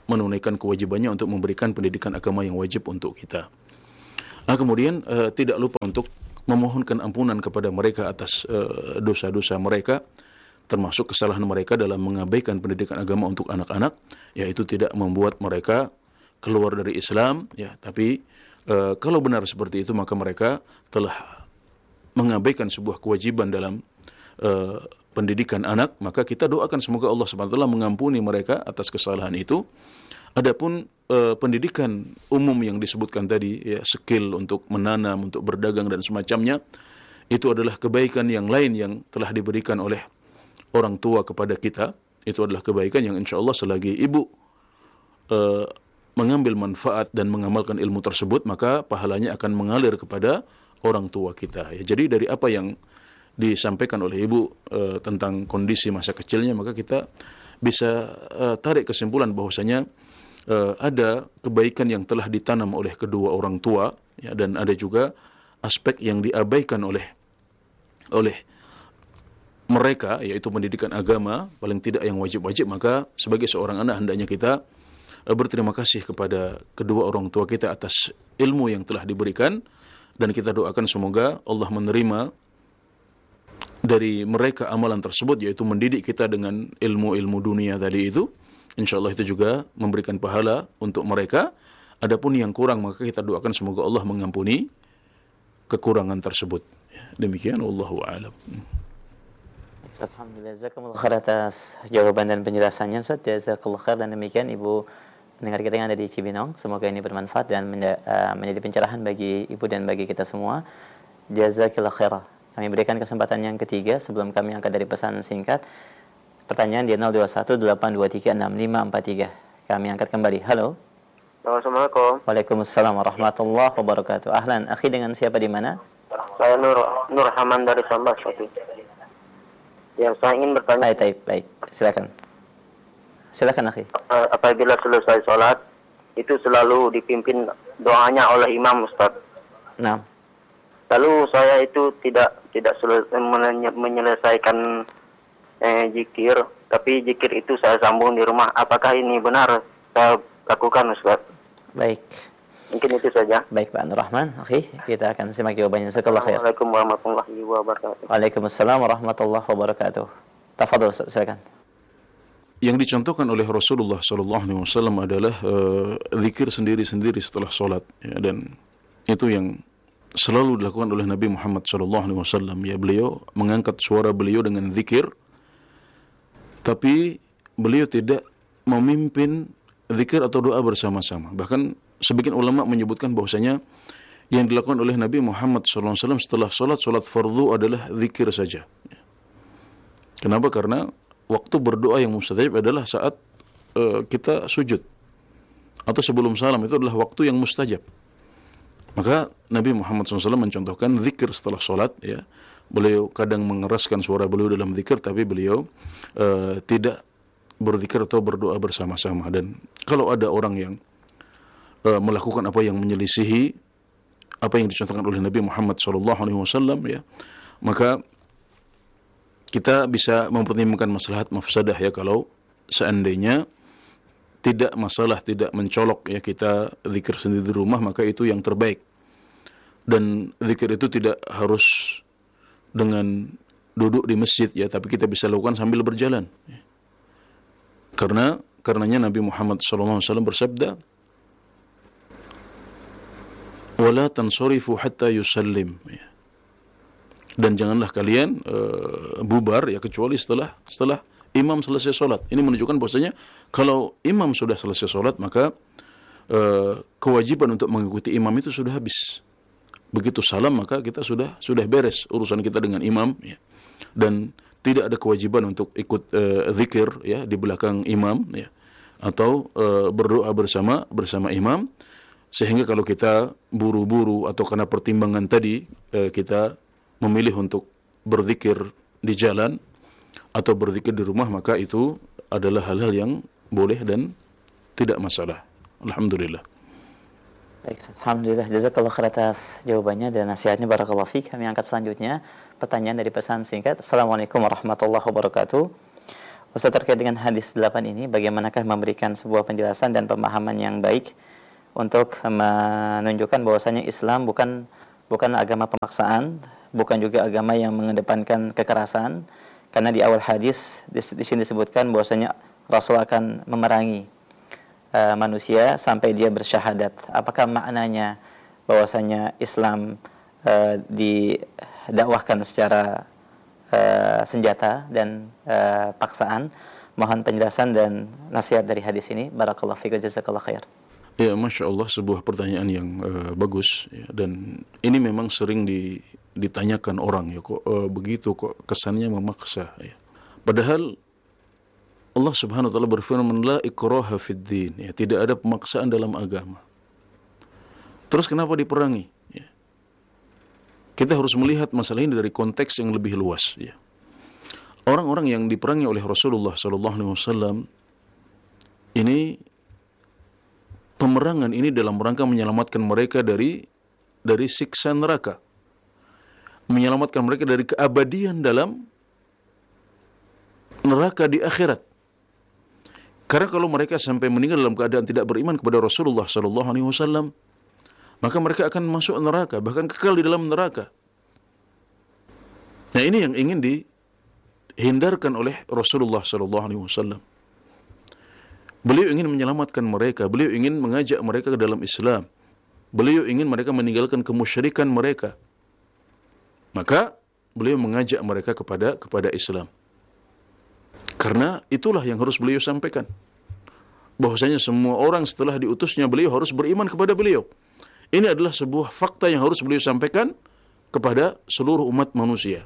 menunaikan kewajibannya untuk memberikan pendidikan agama yang wajib untuk kita. Nah, kemudian uh, tidak lupa untuk memohonkan ampunan kepada mereka atas uh, dosa-dosa mereka, termasuk kesalahan mereka dalam mengabaikan pendidikan agama untuk anak-anak, yaitu tidak membuat mereka keluar dari Islam, ya. Tapi uh, kalau benar seperti itu, maka mereka telah mengabaikan sebuah kewajiban dalam uh, pendidikan anak. Maka kita doakan semoga Allah subhanahu wa taala mengampuni mereka atas kesalahan itu. Adapun uh, pendidikan umum yang disebutkan tadi, ya, skill untuk menanam, untuk berdagang dan semacamnya, itu adalah kebaikan yang lain yang telah diberikan oleh orang tua kepada kita. Itu adalah kebaikan yang insya Allah selagi ibu uh, mengambil manfaat dan mengamalkan ilmu tersebut, maka pahalanya akan mengalir kepada orang tua kita. Ya, jadi dari apa yang disampaikan oleh ibu uh, tentang kondisi masa kecilnya, maka kita bisa uh, tarik kesimpulan bahwasanya Uh, ada kebaikan yang telah ditanam oleh kedua orang tua, ya, dan ada juga aspek yang diabaikan oleh oleh mereka, yaitu pendidikan agama, paling tidak yang wajib-wajib. Maka sebagai seorang anak hendaknya kita uh, berterima kasih kepada kedua orang tua kita atas ilmu yang telah diberikan, dan kita doakan semoga Allah menerima dari mereka amalan tersebut, yaitu mendidik kita dengan ilmu-ilmu dunia tadi itu. InsyaAllah itu juga memberikan pahala untuk mereka. Adapun yang kurang, maka kita doakan semoga Allah mengampuni kekurangan tersebut. Demikian, wallahu a'lam. Alhamdulillah, jazakumullah khair atas jawaban dan penjelasannya, Ustaz. Jazakallah khair. Dan demikian Ibu pendengar kita yang ada di Cibinong, semoga ini bermanfaat dan menjadi pencerahan bagi Ibu dan bagi kita semua. Jazakallah khair. Kami berikan kesempatan yang ketiga sebelum kami angkat dari pesan singkat. Pertanyaan di nol dua satu delapan dua tiga enam lima empat tiga. Kami angkat kembali. Halo. Assalamualaikum. Waalaikumsalam warahmatullahi wabarakatuh. Ahlan, akhi, dengan siapa di mana? Saya Nur Nur Haman dari Sambas. Yang saya ingin bertanya. Baik, baik, baik. Silakan. Silakan, akhi. Apabila selesai sholat, itu selalu dipimpin doanya oleh imam, Ustaz. Nah. Lalu saya itu tidak tidak selesai menyelesaikan Eh, zikir, tapi zikir itu saya sambung di rumah. Apakah ini benar saya lakukan, Ustaz? Baik. Mungkin itu saja. Baik, Pak Nur Rahman. Oke, kita akan simak jawabannya. Jazakallah khair. Assalamualaikum warahmatullahi wabarakatuh. Waalaikumsalam warahmatullahi wabarakatuh. Tafadhol, silakan. Yang dicontohkan oleh Rasulullah sallallahu alaihi wasallam adalah uh, zikir sendiri-sendiri setelah sholat, ya, dan itu yang selalu dilakukan oleh Nabi Muhammad sallallahu alaihi wasallam. Ya, beliau mengangkat suara beliau dengan zikir, tapi beliau tidak memimpin zikir atau doa bersama-sama. Bahkan sebagian ulama menyebutkan bahwasanya yang dilakukan oleh Nabi Muhammad shallallahu alaihi wasallam setelah sholat, sholat fardu adalah zikir saja. Kenapa? Karena waktu berdoa yang mustajab adalah saat uh, kita sujud atau sebelum salam, itu adalah waktu yang mustajab. Maka Nabi Muhammad shallallahu alaihi wasallam mencontohkan zikir setelah sholat, ya. Beliau kadang mengeraskan suara beliau dalam zikir, tapi beliau uh, tidak berzikir atau berdoa bersama-sama. Dan kalau ada orang yang uh, melakukan apa yang menyelisihi apa yang dicontohkan oleh Nabi Muhammad shallallahu alaihi wasallam, ya, maka kita bisa mempertimbangkan maslahat mafsadah, ya. Kalau seandainya tidak masalah, tidak mencolok, ya, kita zikir sendiri di rumah, maka itu yang terbaik. Dan zikir itu tidak harus dengan duduk di masjid, ya, tapi kita bisa lakukan sambil berjalan, ya. Karena karenanya Nabi Muhammad shallallahu alaihi wasallam bersabda, "Wala tansarifu hatta yusallim." Ya. Dan janganlah kalian uh, bubar, ya, kecuali setelah setelah imam selesai sholat. Ini menunjukkan bahwasanya kalau imam sudah selesai sholat, maka uh, kewajiban untuk mengikuti imam itu sudah habis. Begitu salam, maka kita sudah sudah beres urusan kita dengan imam, ya. Dan tidak ada kewajiban untuk ikut uh, zikir, ya, di belakang imam, ya, atau uh, berdoa bersama bersama imam. Sehingga kalau kita buru-buru atau karena pertimbangan tadi, uh, kita memilih untuk berzikir di jalan atau berzikir di rumah, maka itu adalah hal-hal yang boleh dan tidak masalah. Alhamdulillah. Baik, alhamdulillah, jazakallahu khair atas jawabannya dan nasihatnya, barakallahu fiik. Kami angkat selanjutnya pertanyaan dari pesan singkat. Assalamualaikum warahmatullahi wabarakatuh. Ustaz, terkait dengan hadis delapan ini, bagaimanakah memberikan sebuah penjelasan dan pemahaman yang baik untuk menunjukkan bahwasanya Islam bukan bukan agama pemaksaan, bukan juga agama yang mengedepankan kekerasan, karena di awal hadis di, di sini disebutkan bahwasanya Rasul akan memerangi uh, manusia sampai dia bersyahadat. Apakah maknanya bahwasanya Islam uh, didakwahkan secara Uh, senjata dan uh, paksaan? Mohon penjelasan dan nasihat dari hadis ini. Barakallahu fiik, jazakallahu khair. Ya, Masya Allah, sebuah pertanyaan yang uh, bagus ya, dan ini memang sering di, ditanyakan orang ya, kok uh, begitu, kok kesannya memaksa ya. Padahal Allah Subhanahu wa taala berfirman, la ikraha fid din, ya, tidak ada pemaksaan dalam agama. Terus kenapa diperangi? Ya. Kita harus melihat masalah ini dari konteks yang lebih luas. Ya. Orang-orang yang diperangi oleh Rasulullah Sallallahu Alaihi Wasallam ini, pemerangan ini dalam rangka menyelamatkan mereka dari dari siksa neraka, menyelamatkan mereka dari keabadian dalam neraka di akhirat. Karena kalau mereka sampai meninggal dalam keadaan tidak beriman kepada Rasulullah Sallallahu Alaihi Wasallam, maka mereka akan masuk neraka, bahkan kekal di dalam neraka. Nah, ini yang ingin dihindarkan oleh Rasulullah Sallallahu Alaihi Wasallam. Beliau ingin menyelamatkan mereka, beliau ingin mengajak mereka ke dalam Islam, beliau ingin mereka meninggalkan kemusyrikan mereka. Maka beliau mengajak mereka kepada kepada Islam. Karena itulah yang harus beliau sampaikan, bahwasanya semua orang setelah diutusnya beliau harus beriman kepada beliau. Ini adalah sebuah fakta yang harus beliau sampaikan kepada seluruh umat manusia.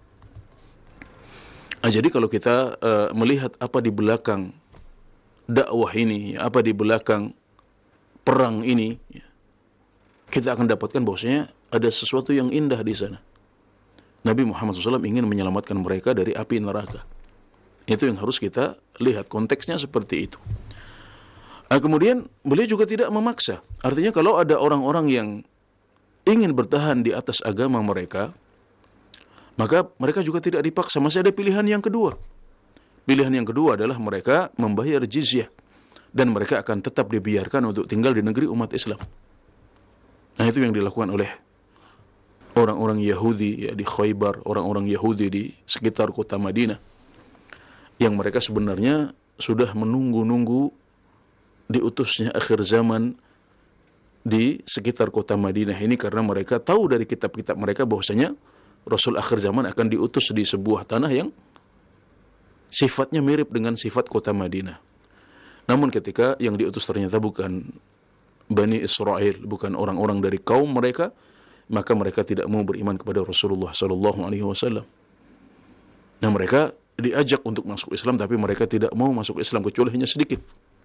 Nah, jadi kalau kita uh, melihat apa di belakang dakwah ini, apa di belakang perang ini, kita akan dapatkan bahwasanya ada sesuatu yang indah di sana. Nabi Muhammad shallallahu alaihi wasallam ingin menyelamatkan mereka dari api neraka. Itu yang harus kita lihat, konteksnya seperti itu. Nah, kemudian beliau juga tidak memaksa. Artinya kalau ada orang-orang yang ingin bertahan di atas agama mereka, maka mereka juga tidak dipaksa. Masih ada pilihan yang kedua. Pilihan yang kedua adalah mereka membayar jizyah, dan mereka akan tetap dibiarkan untuk tinggal di negeri umat Islam. Nah, itu yang dilakukan oleh orang-orang Yahudi ya, di Khaybar, orang-orang Yahudi di sekitar kota Madinah, yang mereka sebenarnya sudah menunggu-nunggu diutusnya akhir zaman di sekitar kota Madinah ini, karena mereka tahu dari kitab-kitab mereka bahwasanya Rasul akhir zaman akan diutus di sebuah tanah yang sifatnya mirip dengan sifat kota Madinah. Namun ketika yang diutus ternyata bukan Bani Israel, bukan orang-orang dari kaum mereka, maka mereka tidak mau beriman kepada Rasulullah sallallahu alaihi wasallam. Nah, mereka diajak untuk masuk Islam, tapi mereka tidak mau masuk Islam kecuali hanya sedikit.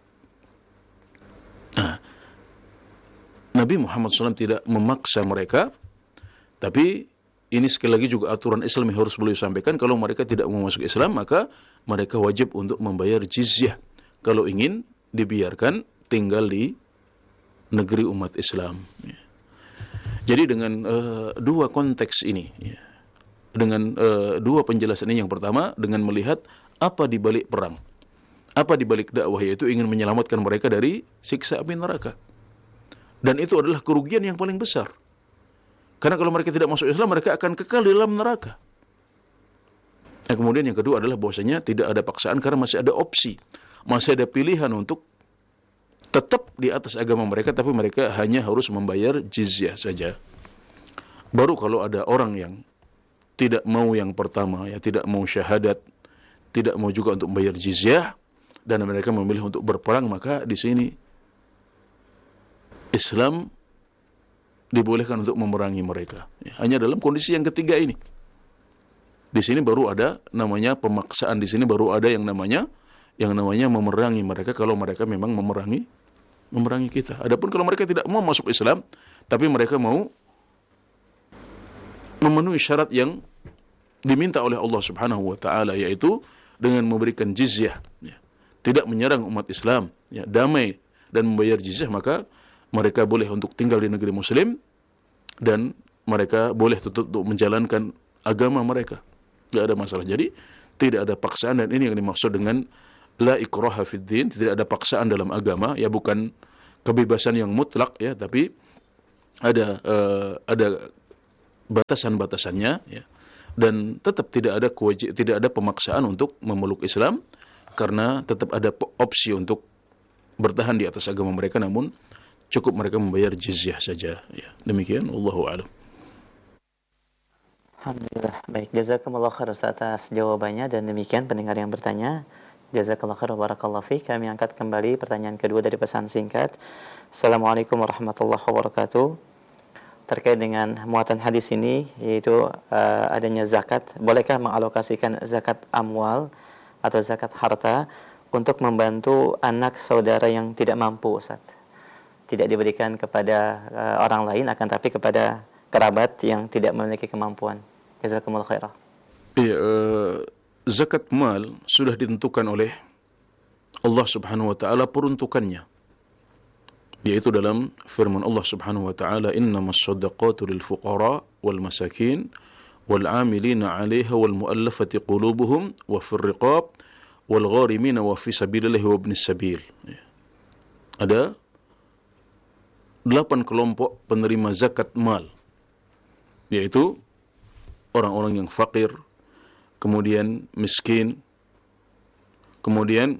Nah, Nabi Muhammad shallallahu alaihi wasallam tidak memaksa mereka, tapi ini sekali lagi juga aturan Islam yang harus beliau sampaikan. Kalau mereka tidak mau masuk Islam, maka mereka wajib untuk membayar jizyah kalau ingin dibiarkan tinggal di negeri umat Islam. Jadi dengan uh, dua konteks ini, ya, dengan uh, dua penjelasan ini, yang pertama dengan melihat apa di balik perang, apa di balik dakwah, yaitu ingin menyelamatkan mereka dari siksa api neraka. Dan itu adalah kerugian yang paling besar. Karena kalau mereka tidak masuk Islam, mereka akan kekal di dalam neraka. Nah, kemudian yang kedua adalah bahwasanya tidak ada paksaan, karena masih ada opsi, masih ada pilihan untuk tetap di atas agama mereka, tapi mereka hanya harus membayar jizyah saja. Baru kalau ada orang yang tidak mau yang pertama, ya, tidak mau syahadat, tidak mau juga untuk membayar jizyah, dan mereka memilih untuk berperang, maka di sini Islam dibolehkan untuk memerangi mereka. Ya, hanya dalam kondisi yang ketiga ini. Di sini baru ada namanya pemaksaan, di sini baru ada yang namanya yang namanya memerangi mereka, kalau mereka memang memerangi memerangi kita. Adapun kalau mereka tidak mau masuk Islam, tapi mereka mau memenuhi syarat yang diminta oleh Allah Subhanahu wa taala, yaitu dengan memberikan jizyah, ya, tidak menyerang umat Islam, ya, damai dan membayar jizyah, maka mereka boleh untuk tinggal di negeri Muslim, dan mereka boleh tetap untuk menjalankan agama mereka. Tidak ada masalah. Jadi tidak ada paksaan, dan ini yang dimaksud dengan la ikraha fid din, tidak ada paksaan dalam agama, ya bukan kebebasan yang mutlak ya, tapi ada uh, ada batasan-batasannya ya. Dan tetap tidak ada kewajib, tidak ada pemaksaan untuk memeluk Islam, karena tetap ada opsi untuk bertahan di atas agama mereka, namun cukup mereka membayar jizyah saja ya. Demikian, wallahu a'lam. Alhamdulillah. Baik, jazakumullah khair atas jawabannya, dan demikian pendengar yang bertanya. Jazakallah khair, barakallahu fiik. Kami angkat kembali pertanyaan kedua dari pesan singkat. Assalamualaikum warahmatullahi wabarakatuh. Terkait dengan muatan hadis ini, yaitu uh, adanya zakat, bolehkah mengalokasikan zakat amwal atau zakat harta untuk membantu anak saudara yang tidak mampu, Ustaz? Tidak diberikan kepada uh, orang lain, akan tapi kepada kerabat yang tidak memiliki kemampuan. Jazakumullah khairah. Iya, uh, zakat mal sudah ditentukan oleh Allah Subhanahu wa taala peruntukannya, yaitu dalam firman Allah Subhanahu wa taala, innamas shadaqatu lil fuqara wal masakin wal 'amilina 'alaiha wal mu'allafati qulubuhum wa fir riqab wal gharimina wa fi sabilillahi wa ibnis sabil. Ada delapan kelompok penerima zakat mal, yaitu orang-orang yang fakir, kemudian miskin, kemudian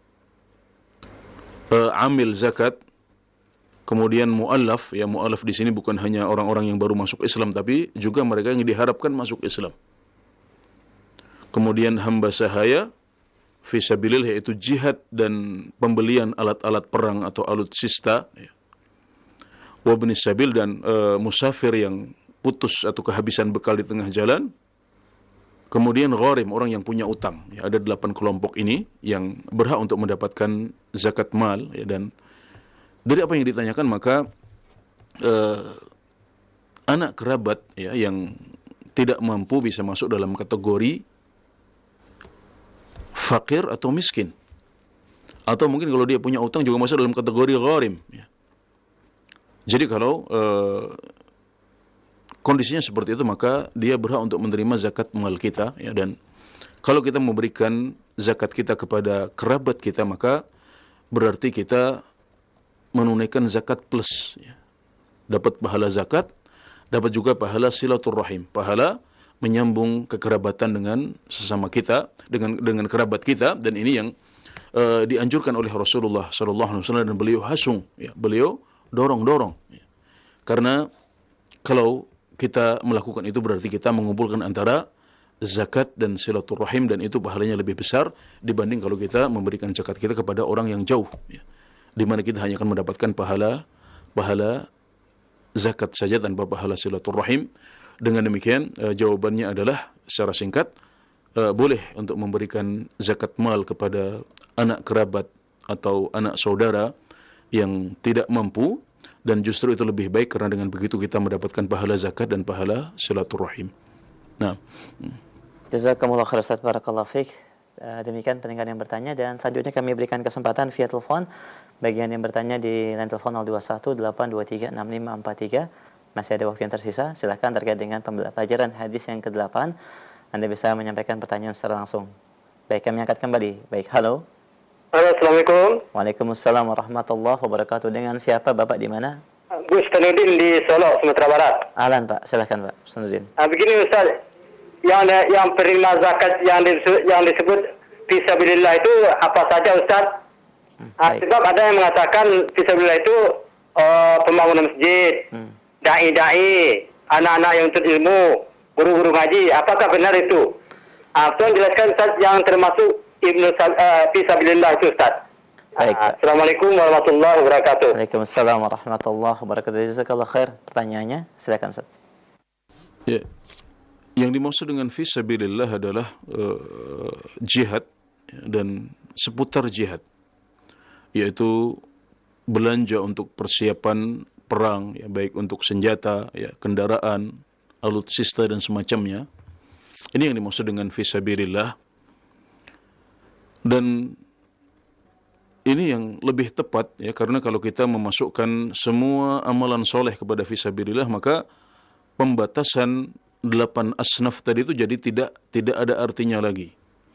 uh, amil zakat, kemudian mu'allaf. Ya, mu'allaf di sini bukan hanya orang-orang yang baru masuk Islam, tapi juga mereka yang diharapkan masuk Islam. Kemudian hamba sahaya fi sabilillah, yaitu jihad dan pembelian alat-alat perang atau alutsista, ya. Wa ibnis sabil, dan uh, musafir yang putus atau kehabisan bekal di tengah jalan. Kemudian gharim, orang yang punya utang. Ya, ada delapan kelompok ini yang berhak untuk mendapatkan zakat mal. Ya, dan dari apa yang ditanyakan, maka uh, anak kerabat ya yang tidak mampu bisa masuk dalam kategori fakir atau miskin. Atau mungkin kalau dia punya utang juga masuk dalam kategori gharim. Ya. Jadi kalau uh, kondisinya seperti itu, maka dia berhak untuk menerima zakat mal kita ya. Dan kalau kita memberikan zakat kita kepada kerabat kita, maka berarti kita menunaikan zakat plus ya. Dapat pahala zakat, dapat juga pahala silaturrahim, pahala menyambung kekerabatan dengan sesama kita, dengan dengan kerabat kita. Dan ini yang uh, dianjurkan oleh Rasulullah sallallahu alaihi wasallam, dan beliau hasung ya, beliau dorong-dorong ya. Karena kalau kita melakukan itu berarti kita mengumpulkan antara zakat dan silaturahim, dan itu pahalanya lebih besar dibanding kalau kita memberikan zakat kita kepada orang yang jauh ya, di mana kita hanya akan mendapatkan pahala pahala zakat saja tanpa pahala silaturahim. Dengan demikian uh, jawabannya adalah secara singkat, uh, boleh untuk memberikan zakat mal kepada anak kerabat atau anak saudara yang tidak mampu, dan justru itu lebih baik karena dengan begitu kita mendapatkan pahala zakat dan pahala silaturahim. Nah, jazakumullah khair Ustaz, barakallahu fiik. Uh, demikian pendengar yang bertanya, dan selanjutnya kami berikan kesempatan via telepon bagi yang bertanya di line telepon nol dua satu delapan dua tiga enam lima empat tiga. Masih ada waktu yang tersisa. Silakan terkait dengan pembelajaran hadis yang kedelapan, Anda bisa menyampaikan pertanyaan secara langsung. Baik, kami angkat kembali. Baik, halo. Halo, Assalamualaikum. Waalaikumsalam warahmatullahi wabarakatuh. Dengan siapa Bapak, di mana? Gus Tanudin di Solo, Sumatera Barat. Ahlan Pak, silakan Pak Tanudin. Nah, begini Ustaz, yang yang penerima zakat yang disebut, yang disebut fisabilillah itu apa saja Ustaz? Hmm, nah, sebab ada yang mengatakan fisabilillah itu uh, pembangunan masjid, hmm. dai-dai, anak-anak yang untuk ilmu, guru-guru ngaji. Apakah benar itu? Ah, tolong jelaskan Ustaz yang termasuk Ibnu uh, fisabilillah itu Ustaz. Baik. Uh, Assalamualaikum warahmatullahi wabarakatuh. Waalaikumsalam warahmatullahi wabarakatuh. Jazakallah khair. Pertanyaannya, silakan Ustaz. Ya. Yang dimaksud dengan fisabilillah adalah uh, jihad dan seputar jihad, yaitu belanja untuk persiapan perang ya, baik untuk senjata ya, kendaraan, alutsista dan semacamnya. Ini yang dimaksud dengan fisabilillah. Dan ini yang lebih tepat ya, karena kalau kita memasukkan semua amalan soleh kepada fisabilillah, maka pembatasan delapan asnaf tadi itu jadi tidak tidak ada artinya lagi.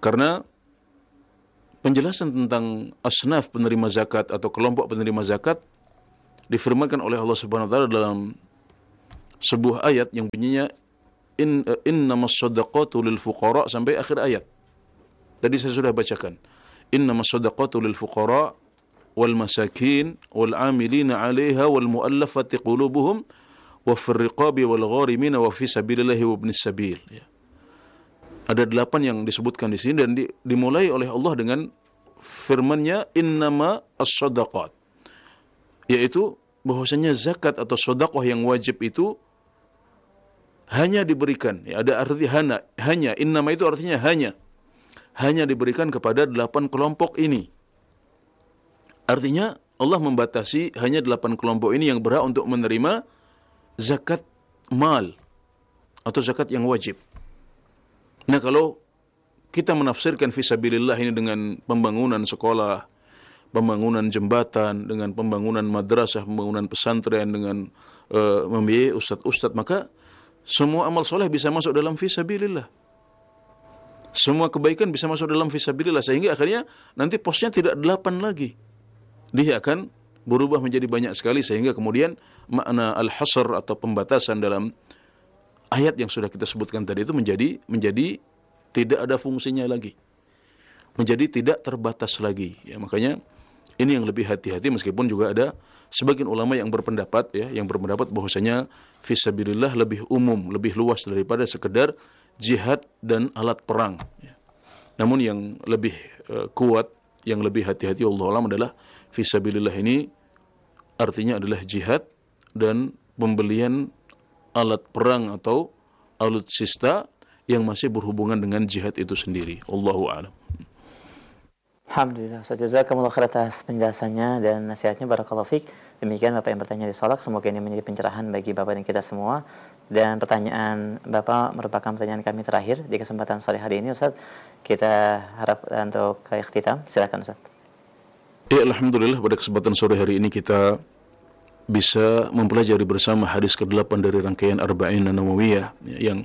Karena penjelasan tentang asnaf penerima zakat atau kelompok penerima zakat difirmankan oleh Allah Subhanahu wa taala dalam sebuah ayat yang bunyinya in innamas shadaqatu lil fuqara sampai akhir ayat. Tadi saya sudah bacakan. Innamas shadaqatu lil fuqara wal masakin wal 'amilina 'alaiha wal mu'allafati qulubuhum wa fir riqabi wal gharimina wa fi sabilillahi wa ibnis sabil. Ya. Ada delapan yang disebutkan di sini dan di, dimulai oleh Allah dengan firman-Nya innama as-shadaqat, yaitu bahwasanya zakat atau sedekah yang wajib itu hanya diberikan, ya, ada arti hanya, hanya innama itu artinya hanya hanya diberikan kepada delapan kelompok ini. Artinya Allah membatasi hanya delapan kelompok ini yang berhak untuk menerima zakat mal atau zakat yang wajib. Nah, kalau kita menafsirkan fisabilillah ini dengan pembangunan sekolah, pembangunan jembatan, dengan pembangunan madrasah, pembangunan pesantren, dengan uh, membiayai ustadz-ustadz, maka semua amal soleh bisa masuk dalam fisabilillah. Semua kebaikan bisa masuk dalam fisabilillah, sehingga akhirnya nanti posnya tidak delapan lagi. Dia akan berubah menjadi banyak sekali, sehingga kemudian makna al-hasr atau pembatasan dalam ayat yang sudah kita sebutkan tadi itu menjadi menjadi tidak ada fungsinya lagi. Menjadi tidak terbatas lagi. Ya, makanya ini yang lebih hati-hati, meskipun juga ada sebagian ulama yang berpendapat ya, yang berpendapat bahwasanya fisabilillah lebih umum, lebih luas daripada sekedar jihad dan alat perang. Ya. Namun yang lebih uh, kuat, yang lebih hati-hati Allah alam adalah fisabilillah ini artinya adalah jihad dan pembelian alat perang atau alutsista yang masih berhubungan dengan jihad itu sendiri. Allahu a'lam. Alhamdulillah, jazakumullah khair atas penjelasannya dan nasihatnya, barakallahu fiik. Demikian Bapak yang bertanya di Solak, semoga ini menjadi pencerahan bagi Bapak dan kita semua. Dan pertanyaan Bapak merupakan pertanyaan kami terakhir di kesempatan sore hari ini, Ustaz. Kita harap untuk ikhtitam. Silakan, Ustaz. Ya, alhamdulillah pada kesempatan sore hari ini kita bisa mempelajari bersama hadis kedelapan dari rangkaian Arba'in An-Nawawiyah yang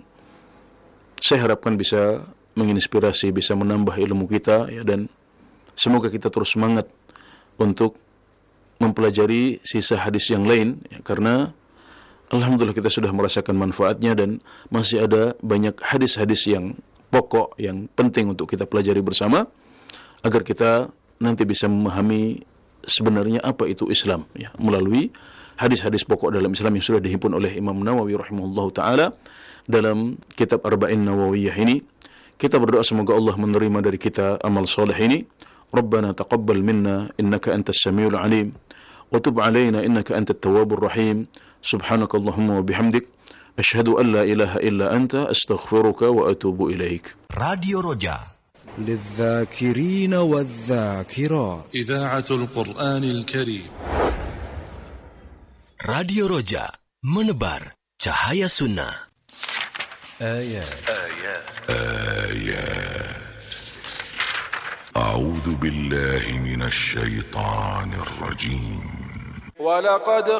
saya harapkan bisa menginspirasi, bisa menambah ilmu kita ya, dan semoga kita terus semangat untuk mempelajari sisa hadis yang lain ya, karena alhamdulillah kita sudah merasakan manfaatnya dan masih ada banyak hadis-hadis yang pokok yang penting untuk kita pelajari bersama agar kita nanti bisa memahami sebenarnya apa itu Islam ya, melalui hadis-hadis pokok dalam Islam yang sudah dihimpun oleh Imam Nawawi rahimahullahu taala dalam kitab Arba'in Nawawiyah ini. Kita berdoa semoga Allah menerima dari kita amal soleh ini. Rabbana taqabbal minna innaka antas samiul alim wa tub alaina innaka antat tawwabur rahim. Subhanakallahumma wa bihamdik asyhadu an la ilaha illa anta astaghfiruka wa atubu ilaik. Radio Roja للذاكرين والذاكرات إذاعة القرآن الكريم. Radio Roja menebar cahaya sunnah. آيات آيات آيات أعوذ بالله من الشيطان الرجيم. ولقد